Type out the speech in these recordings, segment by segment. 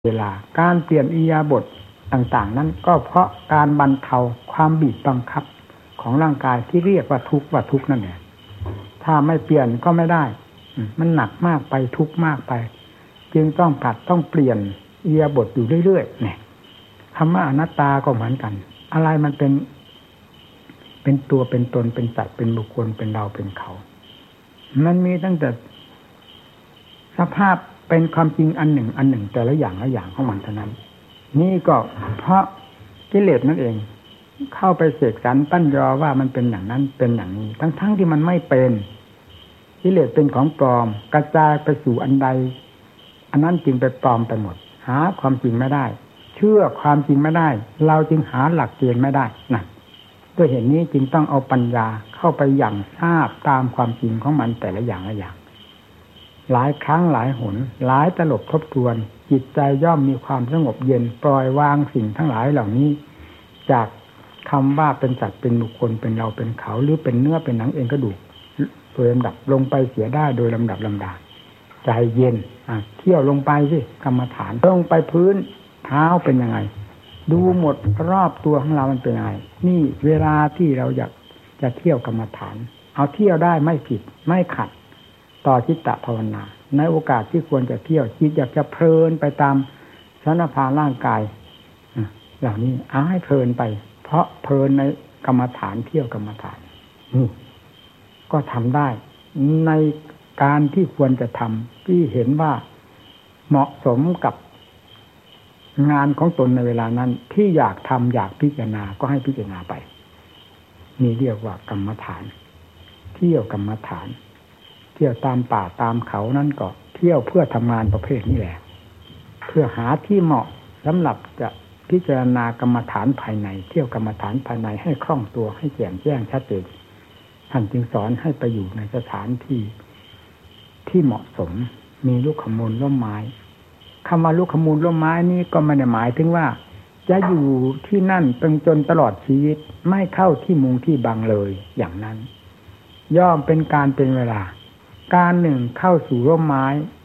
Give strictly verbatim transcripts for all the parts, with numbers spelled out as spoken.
เวลาการเปลี่ยนอิริยาบถต่างๆนั้นก็เพราะการบรรเทาความบีบบังคับของร่างกายที่เรียกว่าทุกข์ว่าทุกข์นั่นแหละถ้าไม่เปลี่ยนก็ไม่ได้มันหนักมากไปทุกข์มากไปจึงต้องผลัดต้องเปลี่ยนอิริยาบถอยู่เรื่อยๆเนี่ยคำว่าอนัตตาก็เหมือนกันอะไรมันเป็นเป็นตัวเป็นตนเป็นสัตว์เป็นบุคคลเป็นเราเป็นเขามันมีตั้งแต่สภาพเป็นความจริงอันหนึ่งอันหนึ่งแต่ละอย่างละอย่างของมันเท่านั้นนี่ก็เพราะกิเลสนั่นเองเข้าไปเสกสรรปั้นยอว่ามันเป็นอย่างนั้นเป็นอย่างนี้ทั้งๆ ท, ที่มันไม่เป็นกิเลสเป็นของปลอมกระจายไปสู่อันใดอันนั้นจึงไปปลอมไปหมดหาความจริงไม่ได้เชื่อความจริงไม่ได้เราจึงหาหลักเกณฑ์ไม่ได้นั่นด้วยเหตุนี้จึงต้องเอาปัญญาเข้าไปอย่างทราบตามความจริงของมันแต่ละอย่างละอย่างหลายครั้งหลายหนหลายตลบทบทวนจิตใจย่อมมีความสงบเย็นปล่อยวางสิ่งทั้งหลายเหล่านี้จากคำว่าเป็นสัตว์เป็นบุคคลเป็นเราเป็นเขาหรือเป็นเนื้อเป็นหนังเอ็นกระดูกโดยลำดับลงไปเสียได้โดยลำดับลำดาใจเย็นอ่ะเที่ยวลงไปสิกรรมฐานลงไปพื้นเท้าเป็นยังไงดูหมดรอบตัวของเรามันเป็นยังไงนี่เวลาที่เราอยากจะเที่ยวกรรมฐานเอาเที่ยวได้ไม่ผิดไม่ขัดต่อจิตตภาวนาในโอกาสที่ควรจะเที่ยวจิตอยากจะเพลินไปตามสารพาร่างกายเหล่านี้เอาให้เพลินไปเพราะเพลินในกรรมฐานเที่ยวกรรมฐานนี่ก็ทำได้ในการที่ควรจะทำที่เห็นว่าเหมาะสมกับงานของตนในเวลานั้นที่อยากทำอยากพิจารณาก็ให้พิจารณาไปนี่เรียกว่ากรรมฐานเที่ยวกรรมฐานเที่ยวตามป่าตามเขานั่นก็เที่ยวเพื่อทำงานประเภทนี้แหละเพื่อหาที่เหมาะสำหรับจะพิจารณากรรมฐานภายในเที่ยวกรรมฐานภายในให้คล่องตัวให้แจ่มแจ้งชัดเจนท่านจึงสอนให้ไปอยู่ในสถานที่ที่เหมาะสมมีลูกขมูลร่มไม้คำว่าลูกขมูลร่มไม้นี้ก็ไม่ได้หมายถึงว่าจะอยู่ที่นั่นเป็นจนตลอดชีวิตไม่เข้าที่มุงที่บังเลยอย่างนั้นย่อมเป็นการเป็นเวลาการหนึ่งเข้าสู่ร่มไม้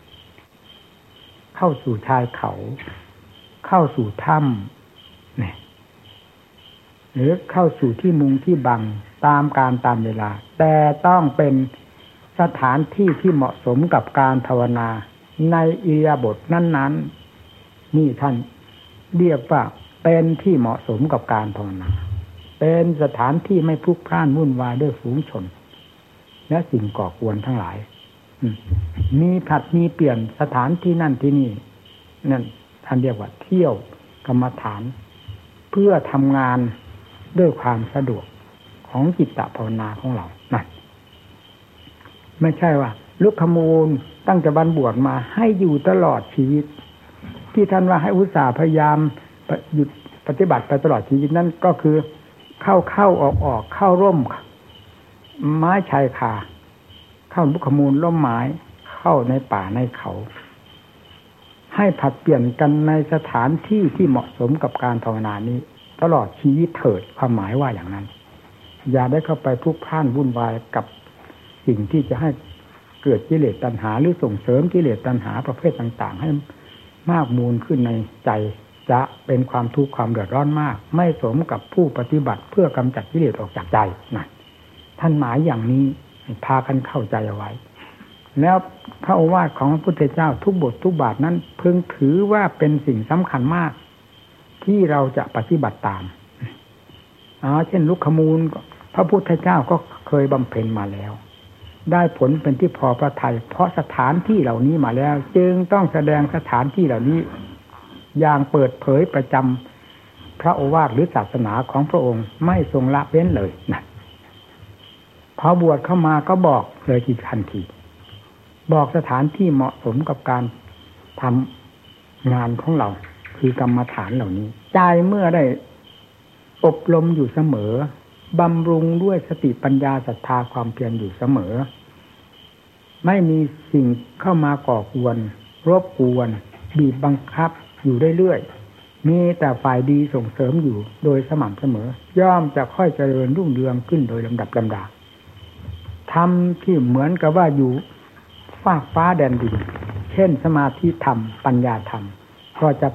เข้าสู่ชายเขาเข้าสู่ถ้ำเนี่ยหรือเข้าสู่ที่มุงที่บังตามการตามเวลาแต่ต้องเป็นสถานที่ที่เหมาะสมกับการภาวนาในอิริยาบถนั้นๆนี่ท่านเรียกว่าเป็นที่เหมาะสมกับการภาวนาเป็นสถานที่ไม่พลุกพล่านวุ่นวายด้วยฝูงชนและสิ่งก่อกวนทั้งหลายมีผัดมีเปลี่ยนสถานที่นั่นที่นี่นั่นท่านเรียกว่าเที่ยวกรรมฐานเพื่อทำงานด้วยความสะดวกของจิตตภาวนาของเรานั่นไม่ใช่ว่าลุกขมูลตั้งแต่บรรบวชมาให้อยู่ตลอดชีวิตที่ท่านว่าให้อุตส่าห์พยายามหยุดปฏิบัติไปตลอดชีวิตนั่นก็คือเข้าเข้าออกออกเข้าร่มไม้ชายคาเข้าลุกขมูลร่มไม้เข้าในป่าในเขาให้ผัดเปลี่ยนกันในสถานที่ที่เหมาะสมกับการภาวนานี้ตลอดชีวิตเถิดความหมายว่าอย่างนั้นอย่าได้เข้าไปพลุกพล่านวุ่นวายกับสิ่งที่จะให้เกิดกิเลสตัณหาหรือส่งเสริมกิเลสตัณหาประเภทต่างๆให้มากมูลขึ้นในใจจะเป็นความทุกข์ความเดือดร้อนมากไม่สมกับผู้ปฏิบัติเพื่อกำจัดกิเลสออกจากใจนั่นท่านหมายอย่างนี้พากันเข้าใจเอาไว้แล้วพระโอวาทของพระพุทธเจ้าทุกบททุกบาทนั้นพึงถือว่าเป็นสิ่งสำคัญมากที่เราจะปฏิบัติตามอ๋อเช่นลุกขมูลพระพุทธเจ้าก็เคยบำเพ็ญมาแล้วได้ผลเป็นที่พอพระทัยเพราะสถานที่เหล่านี้มาแล้วจึงต้องแสดงสถานที่เหล่านี้อย่างเปิดเผยประจำพระโอวาทหรือศาสนาของพระองค์ไม่ทรงละเว้นเลยนะพอบวชเข้ามาก็บอกเลยทีทันทีบอกสถานที่เหมาะสมกับการทำงานของเราคือกรรมฐานเหล่านี้ใจเมื่อได้อบรมอยู่เสมอบำรุงด้วยสติปัญญาศรัทธาความเพียรอยู่เสมอไม่มีสิ่งเข้ามาก่อกวนรบกวนบีบบังคับอยู่เรื่อยๆมีแต่ฝ่ายดีส่งเสริมอยู่โดยสม่ำเสมอย่อมจะค่อยเจริญรุ่งเรืองขึ้นโดยลำดับลำดาทำที่เหมือนกับว่าอยู่ฟากฟ้าแดนดินเช่นสมาธิธรรมปัญญาธรรมก็จะ